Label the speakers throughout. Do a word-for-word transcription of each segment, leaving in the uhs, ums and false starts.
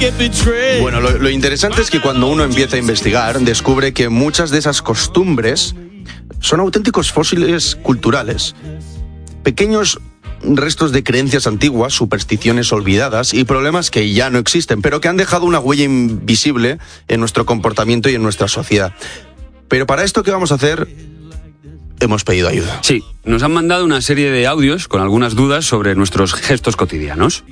Speaker 1: Bueno, lo, lo interesante es que cuando uno empieza a investigar, descubre que muchas de esas costumbres son auténticos fósiles culturales. Pequeños restos de creencias antiguas, supersticiones olvidadas y problemas que ya no existen, pero que han dejado una huella invisible en nuestro comportamiento y en nuestra sociedad. Pero para esto, ¿qué vamos a hacer? Hemos pedido ayuda.
Speaker 2: Sí, nos han mandado una serie de audios con algunas dudas sobre nuestros gestos cotidianos.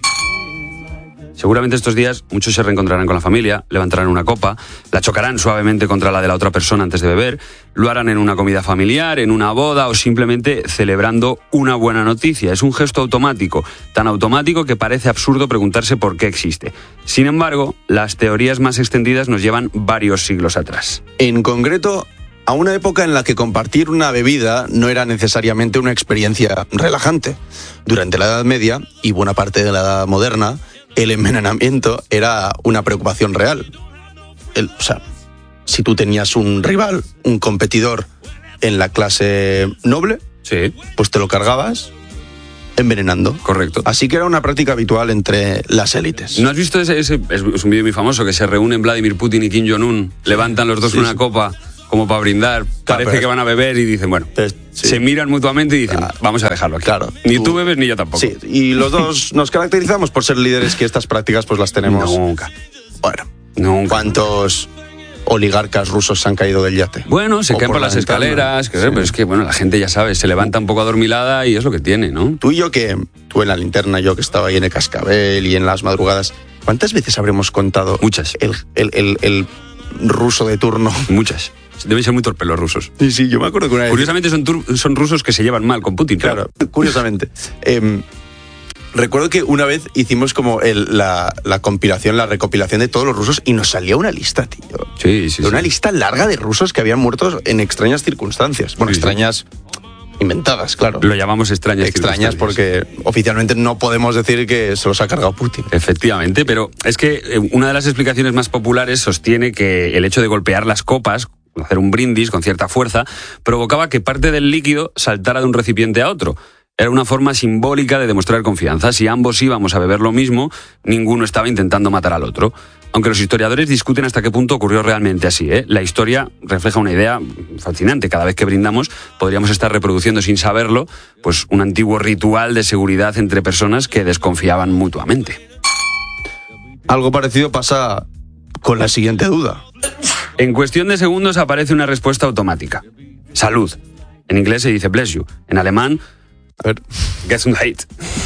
Speaker 2: Seguramente estos días muchos se reencontrarán con la familia, levantarán una copa, la chocarán suavemente contra la de la otra persona antes de beber, lo harán en una comida familiar, en una boda o simplemente celebrando una buena noticia. Es un gesto automático, tan automático que parece absurdo preguntarse por qué existe. Sin embargo, las teorías más extendidas nos llevan varios siglos atrás.
Speaker 1: En concreto, a una época en la que compartir una bebida no era necesariamente una experiencia relajante. Durante la Edad Media y buena parte de la Edad Moderna, el envenenamiento era una preocupación real. El, o sea, si tú tenías un rival, un competidor en la clase noble,
Speaker 2: sí,
Speaker 1: pues te lo cargabas envenenando.
Speaker 2: Correcto.
Speaker 1: Así que era una práctica habitual entre las élites.
Speaker 2: ¿No has visto ese? ese es un vídeo muy famoso que se reúnen Vladimir Putin y Kim Jong-un, levantan los dos sí, una sí. copa como para brindar, parece claro, que van a beber y dicen, bueno, pero, sí. se miran mutuamente y dicen, claro, vamos a dejarlo aquí.
Speaker 1: Claro,
Speaker 2: ni tú, tú bebes ni yo tampoco.
Speaker 1: Sí, y los dos nos caracterizamos por ser líderes que estas prácticas pues las tenemos.
Speaker 2: Nunca.
Speaker 1: Bueno,
Speaker 2: nunca.
Speaker 1: ¿Cuántos oligarcas rusos se han caído del yate?
Speaker 2: Bueno, se o caen por las ventana. escaleras, que, sí. pero es que bueno, la gente ya sabe, se levanta un poco adormilada y es lo que tiene, ¿no?
Speaker 1: Tú y yo que, tú en la linterna, yo que estaba ahí en el cascabel y en las madrugadas, ¿cuántas veces habremos contado?
Speaker 2: Muchas.
Speaker 1: El, el, el, el ruso de turno. Muchas.
Speaker 2: Deben ser muy torpes los rusos.
Speaker 1: Sí, sí, yo me acuerdo que una vez...
Speaker 2: Curiosamente son, tur- son rusos que se llevan mal con Putin.
Speaker 1: Claro, claro. Curiosamente. Eh, recuerdo que una vez hicimos como el, la, la compilación, la recopilación de todos los rusos y nos salía una lista, tío.
Speaker 2: Sí, sí,
Speaker 1: Una
Speaker 2: sí.
Speaker 1: lista larga de rusos que habían muerto en extrañas circunstancias. Bueno,
Speaker 2: sí,
Speaker 1: extrañas... inventadas, claro.
Speaker 2: Lo llamamos extrañas.
Speaker 1: Extrañas porque oficialmente no podemos decir que se los ha cargado Putin.
Speaker 2: Efectivamente, pero es que una de las explicaciones más populares sostiene que el hecho de golpear las copas, hacer un brindis con cierta fuerza, provocaba que parte del líquido saltara de un recipiente a otro. Era una forma simbólica de demostrar confianza. Si ambos íbamos a beber lo mismo, ninguno estaba intentando matar al otro. Aunque los historiadores discuten hasta qué punto ocurrió realmente así, ¿eh? La historia refleja una idea fascinante. Cada vez que brindamos podríamos estar reproduciendo sin saberlo pues un antiguo ritual de seguridad entre personas que desconfiaban mutuamente.
Speaker 1: Algo parecido pasa con la siguiente duda.
Speaker 2: En cuestión de segundos aparece una respuesta automática. Salud. En inglés se dice bless you. En alemán,
Speaker 1: a ver,
Speaker 2: Gesundheit.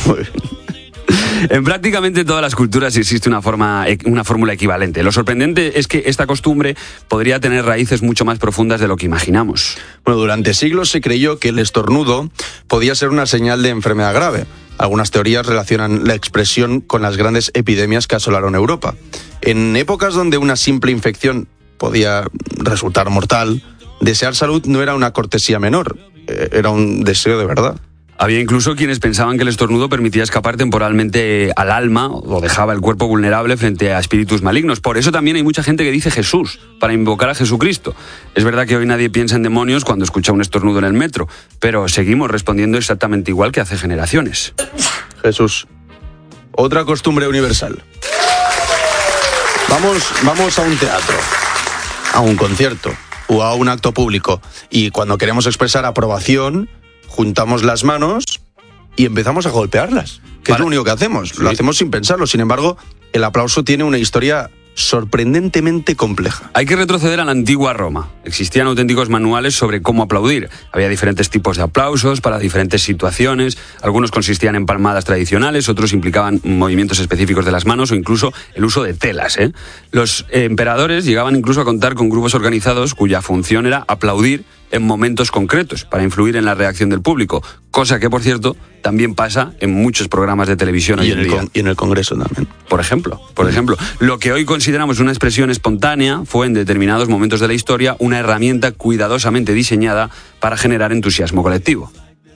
Speaker 2: En prácticamente todas las culturas existe una, forma, una fórmula equivalente. Lo sorprendente es que esta costumbre podría tener raíces mucho más profundas de lo que imaginamos.
Speaker 1: Bueno, durante siglos se creyó que el estornudo podía ser una señal de enfermedad grave. Algunas teorías relacionan la expresión con las grandes epidemias que asolaron Europa. En épocas donde una simple infección podía resultar mortal, desear salud no era una cortesía menor, era un deseo de verdad.
Speaker 2: Había incluso quienes pensaban que el estornudo permitía escapar temporalmente al alma o dejaba el cuerpo vulnerable frente a espíritus malignos. Por eso también hay mucha gente que dice Jesús, para invocar a Jesucristo. Es verdad que hoy nadie piensa en demonios cuando escucha un estornudo en el metro, pero seguimos respondiendo exactamente igual que hace generaciones.
Speaker 1: Jesús. Otra costumbre universal. Vamos, vamos a un teatro, a un concierto o a un acto público y cuando queremos expresar aprobación, juntamos las manos y empezamos a golpearlas, que Para... es lo único que hacemos. Sí. Lo hacemos sin pensarlo. Sin embargo, el aplauso tiene una historia sorprendentemente compleja.
Speaker 2: Hay que retroceder a la antigua Roma. Existían auténticos manuales sobre cómo aplaudir. Había diferentes tipos de aplausos para diferentes situaciones. Algunos consistían en palmadas tradicionales, otros implicaban movimientos específicos de las manos o incluso el uso de telas, ¿eh? Los eh, emperadores llegaban incluso a contar con grupos organizados cuya función era aplaudir en momentos concretos para influir en la reacción del público, cosa que, por cierto, también pasa en muchos programas de televisión hoy en día.
Speaker 1: Y en el Congreso también.
Speaker 2: Por ejemplo, por ejemplo, lo que hoy consideramos una expresión espontánea fue en determinados momentos de la historia una herramienta cuidadosamente diseñada para generar entusiasmo colectivo.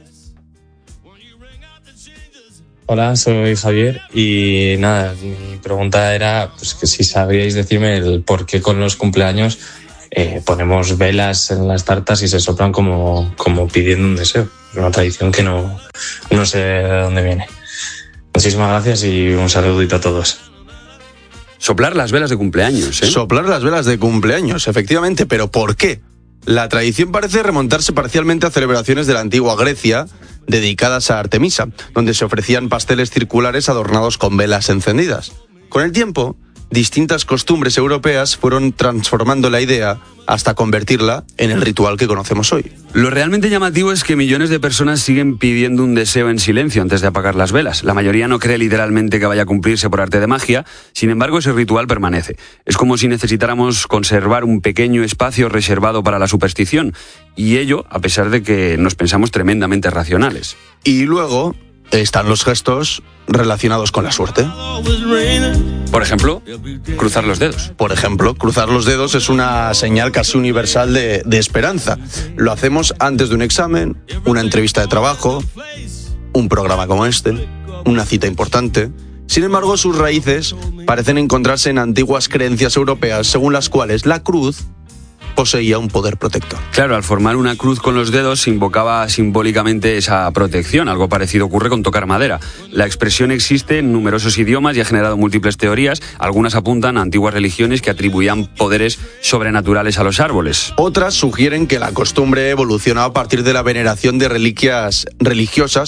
Speaker 3: Hola, soy Javier y nada, mi pregunta era pues, que si sabríais decirme el por qué con los cumpleaños Eh, ponemos velas en las tartas y se soplan como, como pidiendo un deseo. Es una tradición que no, no sé de dónde viene. Muchísimas gracias y un saludito a todos.
Speaker 2: Soplar las velas de cumpleaños, ¿eh?
Speaker 1: Soplar las velas de cumpleaños, efectivamente, pero ¿por qué? La tradición parece remontarse parcialmente a celebraciones de la antigua Grecia dedicadas a Artemisa, donde se ofrecían pasteles circulares adornados con velas encendidas. Con el tiempo, distintas costumbres europeas fueron transformando la idea hasta convertirla en el ritual que conocemos hoy.
Speaker 2: Lo realmente llamativo es que millones de personas siguen pidiendo un deseo en silencio antes de apagar las velas. La mayoría no cree literalmente que vaya a cumplirse por arte de magia, sin embargo ese ritual permanece. Es como si necesitáramos conservar un pequeño espacio reservado para la superstición, y ello a pesar de que nos pensamos tremendamente racionales.
Speaker 1: Y luego están los gestos relacionados con la suerte.
Speaker 2: Por ejemplo, cruzar los dedos.
Speaker 1: Por ejemplo, cruzar los dedos es una señal casi universal de, de esperanza. Lo hacemos antes de un examen, una entrevista de trabajo, un programa como este, una cita importante. Sin embargo, sus raíces parecen encontrarse en antiguas creencias europeas según las cuales la cruz poseía un poder protector.
Speaker 2: Claro, al formar una cruz con los dedos se invocaba simbólicamente esa protección. Algo parecido ocurre con tocar madera. La expresión existe en numerosos idiomas y ha generado múltiples teorías. Algunas apuntan a antiguas religiones que atribuían poderes sobrenaturales a los árboles.
Speaker 1: Otras sugieren que la costumbre evolucionó a partir de la veneración de reliquias religiosas